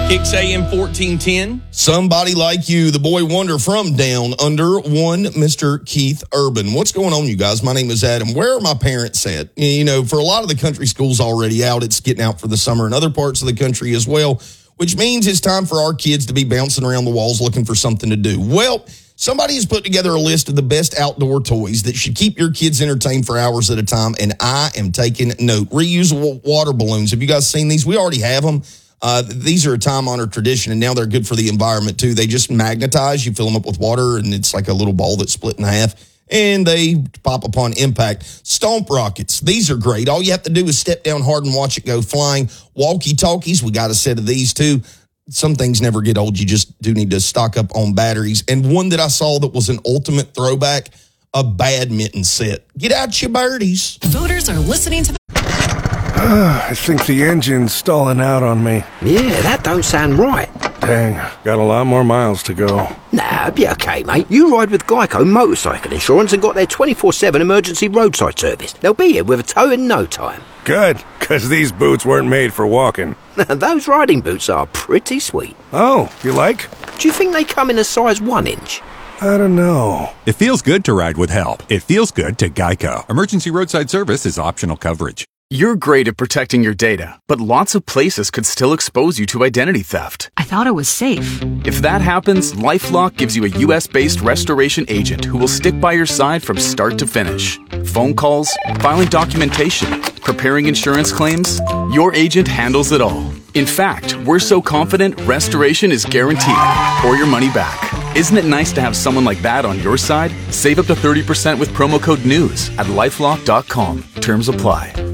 Kicks AM 1410. Somebody Like You, the boy wonder from Down Under, one Mr. Keith Urban. What's going on, you guys? My name is Adam. Where are my parents at? You know, for a lot of the country schools already out, it's getting out for the summer in other parts of the country as well, which means it's time for our kids to be bouncing around the walls looking for something to do. Well, somebody has put together a list of the best outdoor toys that should keep your kids entertained for hours at a time, and I am taking note. Reusable water balloons. Have you guys seen these? We already have them. These are a time-honored tradition, and now they're good for the environment, too. They just magnetize. You fill them up with water, and it's like a little ball that's split in half, and they pop upon impact. Stomp rockets. These are great. All you have to do is step down hard and watch it go flying. Walkie-talkies. We got a set of these, too. Some things never get old. You just do need to stock up on batteries. And one that I saw that was an ultimate throwback, a badminton set. Get out your birdies. Voters are listening to the... I think the engine's stalling out on me. Yeah, that don't sound right. Dang, got a lot more miles to go. Nah, be okay, mate. You ride with Geico Motorcycle Insurance and got their 24/7 emergency roadside service. They'll be here with a tow in no time. Good, because these boots weren't made for walking. Those riding boots are pretty sweet. Oh, you like? Do you think they come in a size 1 inch? I don't know. It feels good to ride with help. It feels good to Geico. Emergency roadside service is optional coverage. You're great at protecting your data, but lots of places could still expose you to identity theft. I thought it was safe. If that happens, LifeLock gives you a US-based restoration agent who will stick by your side from start to finish. Phone calls, filing documentation, preparing insurance claims, your agent handles it all. In fact, we're so confident restoration is guaranteed or your money back. Isn't it nice to have someone like that on your side? Save up to 30% with promo code NEWS at LifeLock.com. Terms apply.